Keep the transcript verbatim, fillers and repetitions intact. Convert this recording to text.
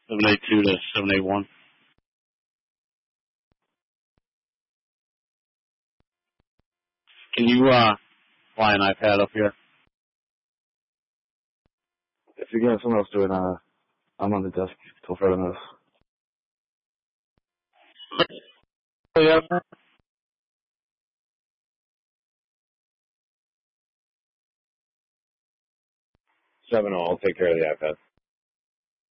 seven eight two to seven eight one. Can you uh, fly an iPad up here? If you got someone else doing, uh, I'm on the desk till further notice. Yeah. seven oh, I'll take care of the iPad.